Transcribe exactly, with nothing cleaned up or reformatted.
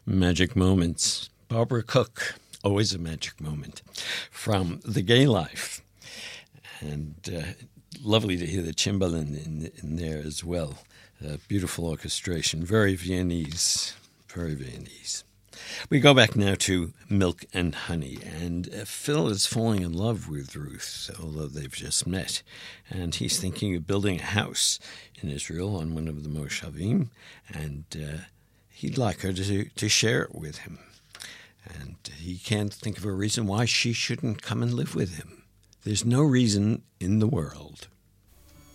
Magic Moments. Barbara Cook, always a magic moment from The Gay Life. And uh, lovely to hear the cimbalin in, in there as well. Uh, beautiful orchestration, very Viennese, very Viennese. We go back now to Milk and Honey, and uh, Phil is falling in love with Ruth, although they've just met, and he's thinking of building a house in Israel on one of the Moshavim, and uh, he'd like her to, to share it with him. And he can't think of a reason why she shouldn't come and live with him. There's no reason in the world.